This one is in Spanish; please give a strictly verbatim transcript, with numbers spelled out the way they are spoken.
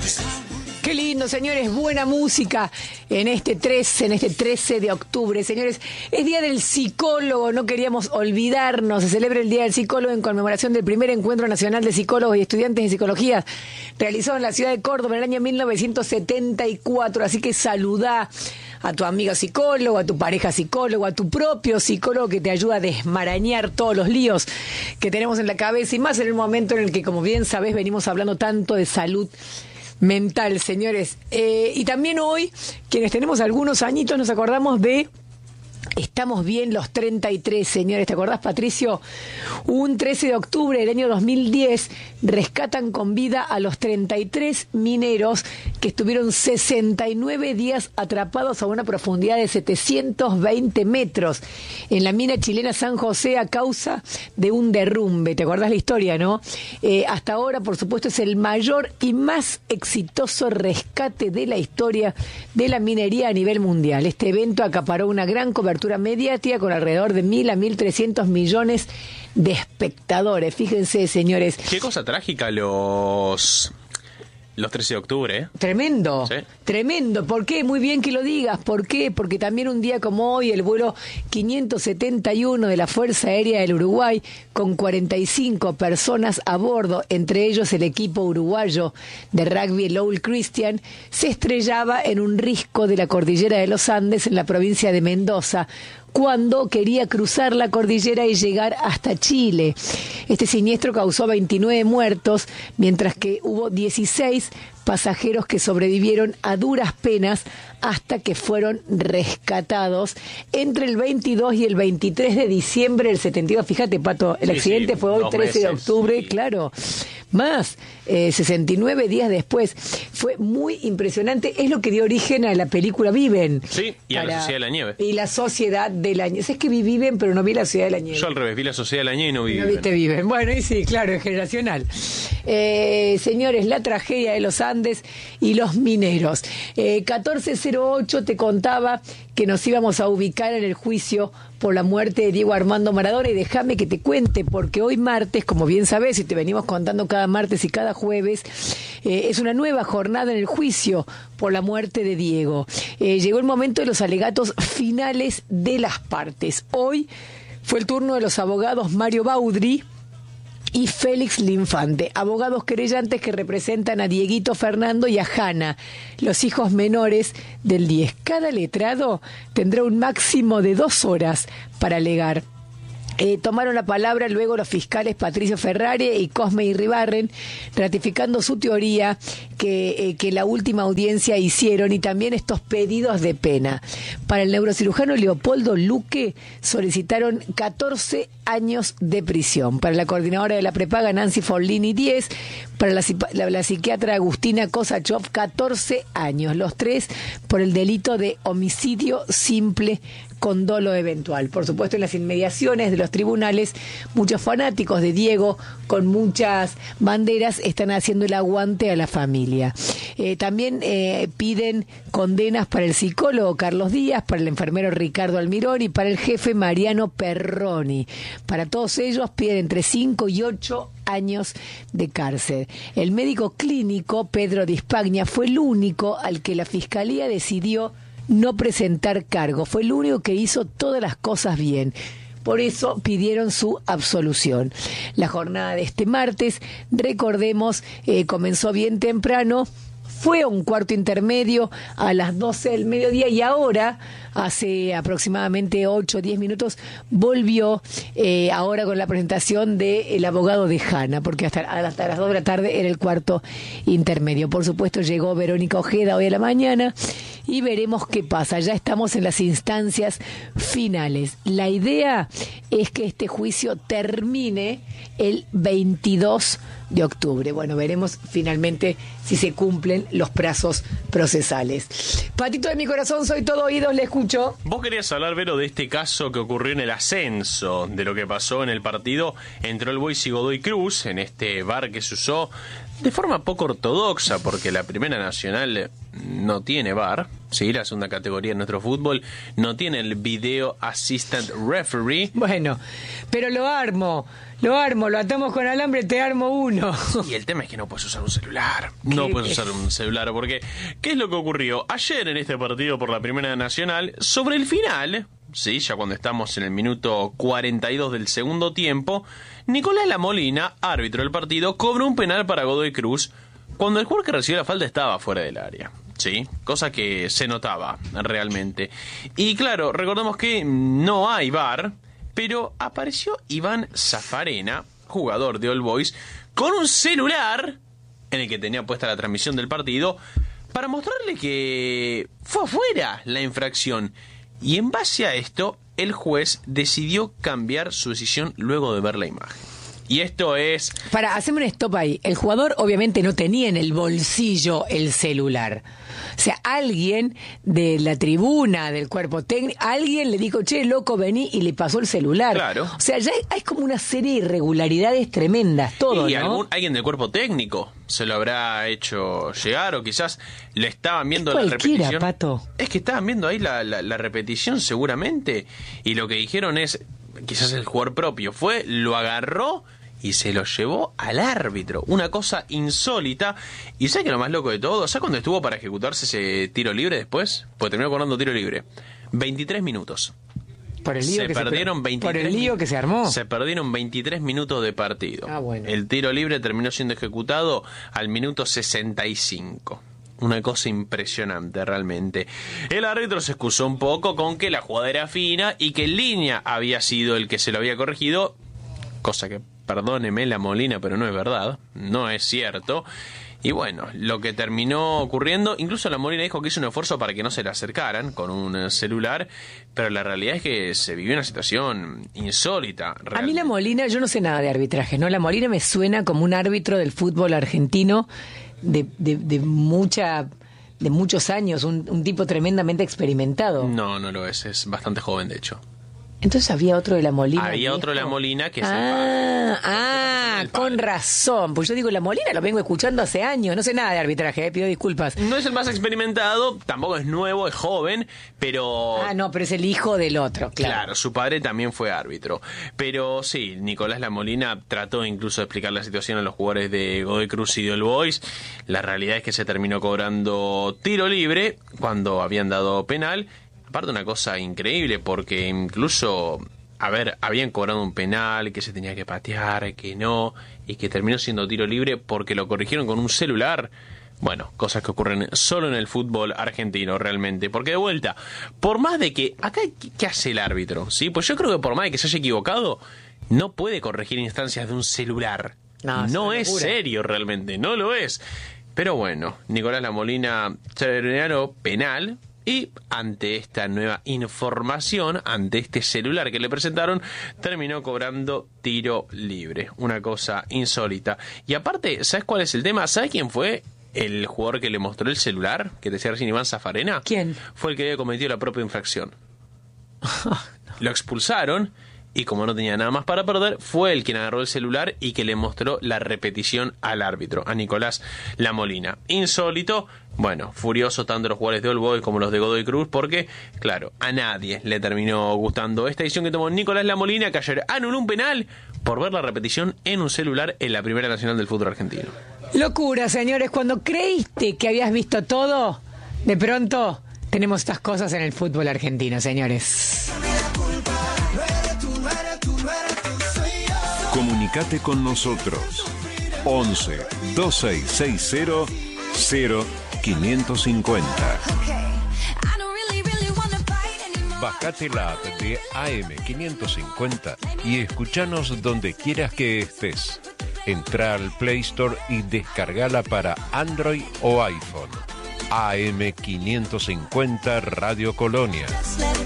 Qué lindo, señores, buena música en este trece, en este trece de octubre. Señores, es Día del Psicólogo, no queríamos olvidarnos. Se celebra el Día del Psicólogo en conmemoración del primer Encuentro Nacional de Psicólogos y Estudiantes de Psicología, realizado en la ciudad de Córdoba en el año mil novecientos setenta y cuatro. Así que saludá a tu amigo psicólogo, a tu pareja psicólogo, a tu propio psicólogo que te ayuda a desmarañar todos los líos que tenemos en la cabeza, y más en el momento en el que, como bien sabés, venimos hablando tanto de salud mental, señores. Eh, y también hoy, quienes tenemos algunos añitos, nos acordamos de... Estamos bien los treinta y tres, señores. ¿Te acordás, Patricio? Un trece de octubre del año dos mil diez rescatan con vida a los treinta y tres mineros que estuvieron sesenta y nueve días atrapados a una profundidad de setecientos veinte metros en la mina chilena San José a causa de un derrumbe. ¿Te acordás la historia, no? Eh, hasta ahora, por supuesto, es el mayor y más exitoso rescate de la historia de la minería a nivel mundial. Este evento acaparó una gran cobertura mediática con alrededor de mil a mil trescientos millones de espectadores. Fíjense, señores. Qué cosa trágica los... Los trece de octubre, ¿eh? Tremendo, ¿sí? Tremendo. ¿Por qué? Muy bien que lo digas. ¿Por qué? Porque también un día como hoy, el vuelo quinientos setenta y uno de la Fuerza Aérea del Uruguay, con cuarenta y cinco personas a bordo, entre ellos el equipo uruguayo de rugby, el Old Christian, se estrellaba en un risco de la cordillera de los Andes en la provincia de Mendoza, cuando quería cruzar la cordillera y llegar hasta Chile. Este siniestro causó veintinueve muertos, mientras que hubo dieciséis pasajeros que sobrevivieron a duras penas hasta que fueron rescatados entre el veintidós y el veintitrés de diciembre del setenta y dos. Fíjate, Pato, el sí, accidente sí, fue hoy, trece de octubre, sí. Claro. Más, eh, sesenta y nueve días después. Fue muy impresionante. Es lo que dio origen a la película Viven. Sí, y para, a la Sociedad de la Nieve. Y la Sociedad de la Nieve. Es que vi Viven, pero no vi la Sociedad de la Nieve. Yo al revés, vi la Sociedad de la Nieve y no vi No Viven. viste Viven. Bueno, y sí, claro, es generacional. Eh, señores, la tragedia de los Andes y los mineros. Eh, catorce cero ocho te contaba que nos íbamos a ubicar en el juicio por la muerte de Diego Armando Maradona, y déjame que te cuente, porque hoy martes, como bien sabés, y te venimos contando cada martes y cada jueves, eh, es una nueva jornada en el juicio por la muerte de Diego. Eh, llegó el momento de los alegatos finales de las partes. Hoy fue el turno de los abogados Mario Baudry y Félix Linfante, abogados querellantes que representan a Dieguito Fernando y a Jana, los hijos menores del diez. Cada letrado tendrá un máximo de dos horas para alegar. Eh, tomaron la palabra luego los fiscales Patricio Ferrari y Cosme Irribarren, ratificando su teoría que, eh, que la última audiencia hicieron, y también estos pedidos de pena. Para el neurocirujano Leopoldo Luque solicitaron catorce años de prisión. Para la coordinadora de la prepaga Nancy Forlini, diez. Para la, la, la psiquiatra Agustina Kosachov, catorce años. Los tres por el delito de homicidio simple con dolo eventual. Por supuesto, en las inmediaciones de los tribunales, muchos fanáticos de Diego con muchas banderas están haciendo el aguante a la familia. Eh, también eh, piden condenas para el psicólogo Carlos Díaz, para el enfermero Ricardo Almirón y para el jefe Mariano Perroni. Para todos ellos piden entre cinco y ocho años de cárcel. El médico clínico Pedro Dispagna fue el único al que la fiscalía decidió no presentar cargo. Fue el único que hizo todas las cosas bien. Por eso pidieron su absolución. La jornada de este martes, recordemos, eh, comenzó bien temprano. Fue a un cuarto intermedio a las doce del mediodía, y ahora, hace aproximadamente ocho o diez minutos, volvió eh, ahora con la presentación del abogado de Jana, porque hasta, hasta las dos de la tarde era el cuarto intermedio. Por supuesto, llegó Verónica Ojeda hoy a la mañana y veremos qué pasa. Ya estamos en las instancias finales. La idea es que este juicio termine el veintidós de octubre. Bueno, veremos finalmente si se cumplen los plazos procesales. Patito de mi corazón, soy todo oídos, le escucho. Vos querías hablar, Vero, de este caso que ocurrió en el ascenso, de lo que pasó en el partido entre All Boys y Godoy Cruz, en este bar que se usó de forma poco ortodoxa, porque la Primera Nacional no tiene bar, Sí, la segunda categoría en nuestro fútbol no tiene el Video Assistant Referee. Bueno, pero lo armo, lo armo, lo atamos con alambre, te armo uno. Y el tema es que no puedes usar un celular. No puedes usar un celular porque ¿qué es lo que ocurrió? Ayer en este partido por la Primera Nacional, sobre el final, sí, ya cuando estamos en el minuto cuarenta y dos del segundo tiempo, Nicolás Lamolina, árbitro del partido, cobró un penal para Godoy Cruz cuando el jugador que recibió la falta estaba fuera del área. Sí, cosa que se notaba realmente. Y claro, recordemos que no hay V A R, pero apareció Iván Zafarena, jugador de All Boys, con un celular en el que tenía puesta la transmisión del partido para mostrarle que fue afuera la infracción. Y en base a esto, el juez decidió cambiar su decisión luego de ver la imagen. Y esto es... Para, haceme un stop ahí. El jugador obviamente no tenía en el bolsillo el celular. O sea, alguien de la tribuna, del cuerpo técnico, alguien le dijo, che, loco, vení, y le pasó el celular. Claro. O sea, ya hay, hay como una serie de irregularidades tremendas, todo, y ¿no? algún, alguien del cuerpo técnico se lo habrá hecho llegar, o quizás le estaban viendo es la repetición. Pato. Es que estaban viendo ahí la, la, la repetición seguramente, y lo que dijeron es, quizás el jugador propio fue, lo agarró y se lo llevó al árbitro. Una cosa insólita. ¿Y sabes qué es lo más loco de todo? ¿Sabes cuándo estuvo para ejecutarse ese tiro libre después? Pues terminó cobrando tiro libre. veintitrés minutos. Por el lío, se que, perdieron se, veintitrés, por el lío que se armó. Se perdieron veintitrés minutos de partido. Ah, bueno. El tiro libre terminó siendo ejecutado al minuto sesenta y cinco. Una cosa impresionante realmente. El árbitro se excusó un poco con que la jugada era fina y que en línea había sido el que se lo había corregido. Cosa que, perdóneme Lamolina, pero no es verdad, no es cierto. Y bueno, lo que terminó ocurriendo, incluso Lamolina dijo que hizo un esfuerzo para que no se le acercaran con un celular, pero la realidad es que se vivió una situación insólita. Realmente. A mí Lamolina, yo no sé nada de arbitraje, ¿no? Lamolina me suena como un árbitro del fútbol argentino de, de, de mucha... de muchos años, un, un tipo tremendamente experimentado. No, no lo es, es bastante joven de hecho. Entonces había otro de la Molina. Había viejo. otro de la Molina que es ah, el padre. Ah, el padre. Con razón. Pues yo digo, la Molina lo vengo escuchando hace años. No sé nada de arbitraje, eh, pido disculpas. No es el más experimentado, tampoco es nuevo, es joven, pero... Ah, no, pero es el hijo del otro, claro. Claro, su padre también fue árbitro. Pero sí, Nicolás Lamolina trató incluso de explicar la situación a los jugadores de Godoy Cruz y de All Boys. La realidad es que se terminó cobrando tiro libre cuando habían dado penal. Aparte una cosa increíble, porque incluso, a ver, habían cobrado un penal, que se tenía que patear, que no, y que terminó siendo tiro libre porque lo corrigieron con un celular. Bueno, cosas que ocurren solo en el fútbol argentino realmente, porque de vuelta, por más de que, acá, ¿qué hace el árbitro? ¿Sí? Pues yo creo que por más de que se haya equivocado, no puede corregir instancias de un celular. No, no es, es serio realmente, no lo es. Pero bueno, Nicolás Lamolina terminó penal. Y ante esta nueva información, ante este celular que le presentaron, terminó cobrando tiro libre. Una cosa insólita. Y aparte, ¿sabes cuál es el tema? ¿Sabes quién fue el jugador que le mostró el celular? Que decía recién Iván Zafarena. ¿Quién? Fue el que había cometido la propia infracción. no. Lo expulsaron. Y como no tenía nada más para perder, fue el quien agarró el celular y que le mostró la repetición al árbitro, a Nicolás Lamolina. Insólito, bueno, furioso tanto los jugadores de All Boys como los de Godoy Cruz, porque, claro, a nadie le terminó gustando esta decisión que tomó Nicolás Lamolina, que ayer anuló un penal por ver la repetición en un celular en la Primera Nacional del fútbol argentino. Locura, señores, cuando creíste que habías visto todo, de pronto tenemos estas cosas en el fútbol argentino, señores. Comunicate con nosotros. once, dos seis seis cero, cero quinientos cincuenta. Bajate la app de A M quinientos cincuenta y escuchanos donde quieras que estés. Entra al Play Store y descargala para Android o iPhone. A M quinientos cincuenta Radio Colonia.